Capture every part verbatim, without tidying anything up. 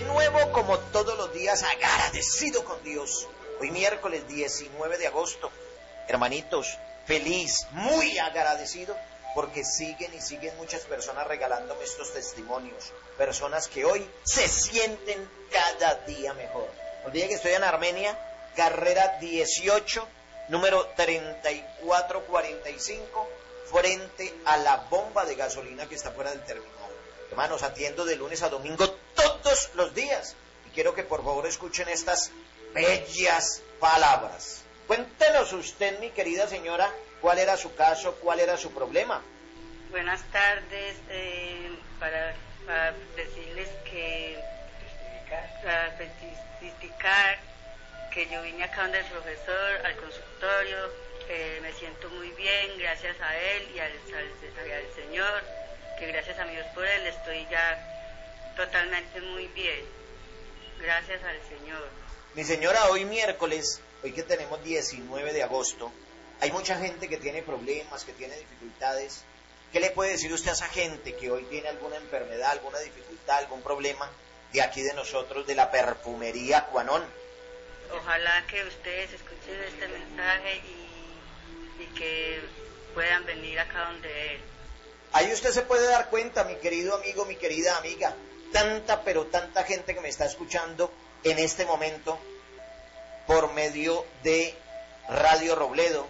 nuevo, como todos los días, agradecido con Dios. Hoy miércoles diecinueve de agosto, hermanitos, feliz, muy agradecido, porque siguen y siguen muchas personas regalándome estos testimonios. Personas que hoy se sienten cada día mejor. Olviden que estoy en Armenia, carrera dieciocho, número treinta y cuatro cuarenta y cinco, frente a la bomba de gasolina que está fuera del terminal. Hermanos, atiendo de lunes a domingo todos los días. Y quiero que por favor escuchen estas bellas palabras. Cuéntenos usted, mi querida señora, cuál era su caso, cuál era su problema. Buenas tardes, eh, para, para decirles que, para testificar que yo vine acá donde el profesor, al consultorio, eh, me siento muy bien, gracias a él y al, al, al Señor, que gracias a mi Dios por él estoy ya totalmente muy bien, gracias al Señor. Mi señora, hoy miércoles, hoy que tenemos diecinueve de agosto, hay mucha gente que tiene problemas, que tiene dificultades. ¿Qué le puede decir usted a esa gente que hoy tiene alguna enfermedad, alguna dificultad, algún problema de aquí de nosotros, de la perfumería Cuanón? Ojalá que ustedes escuchen este mensaje y, y que puedan venir acá donde él. Ahí usted se puede dar cuenta, mi querido amigo, mi querida amiga, tanta pero tanta gente que me está escuchando en este momento por medio de Radio Robledo.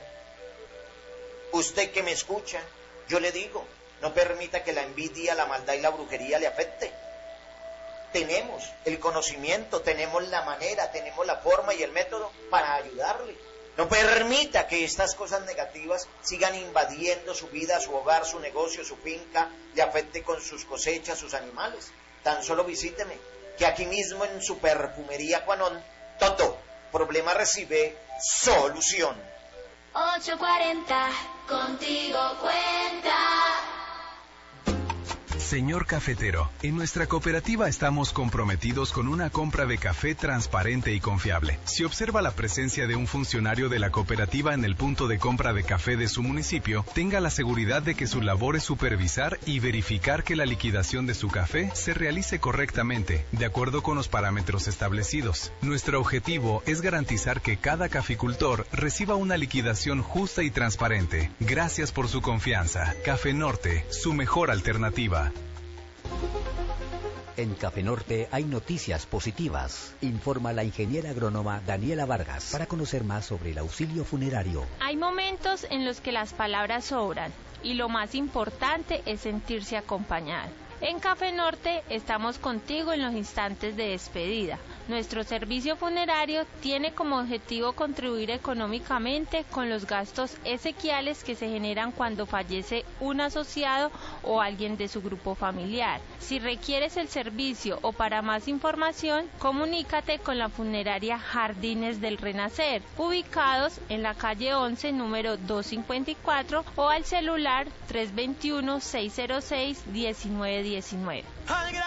Usted que me escucha, yo le digo, no permita que la envidia, la maldad y la brujería le afecte. Tenemos el conocimiento, tenemos la manera, tenemos la forma y el método para ayudarle. No permita que estas cosas negativas sigan invadiendo su vida, su hogar, su negocio, su finca, le afecte con sus cosechas, sus animales. Tan solo visíteme, que aquí mismo en su perfumería Cuanón, todo problema recibe solución. ocho cuarenta, contigo cuenta. Señor cafetero, en nuestra cooperativa estamos comprometidos con una compra de café transparente y confiable. Si observa la presencia de un funcionario de la cooperativa en el punto de compra de café de su municipio, tenga la seguridad de que su labor es supervisar y verificar que la liquidación de su café se realice correctamente, de acuerdo con los parámetros establecidos. Nuestro objetivo es garantizar que cada caficultor reciba una liquidación justa y transparente. Gracias por su confianza. Café Norte, su mejor alternativa. En Café Norte hay noticias positivas, informa la ingeniera agrónoma Daniela Vargas, para conocer más sobre el auxilio funerario. Hay momentos en los que las palabras sobran y lo más importante es sentirse acompañado. En Café Norte estamos contigo en los instantes de despedida. Nuestro servicio funerario tiene como objetivo contribuir económicamente con los gastos esequiales que se generan cuando fallece un asociado o alguien de su grupo familiar. Si requieres el servicio o para más información, comunícate con la funeraria Jardines del Renacer, ubicados en la calle once, número doscientos cincuenta y cuatro, o al celular tres dos uno, seis cero seis, uno nueve uno nueve.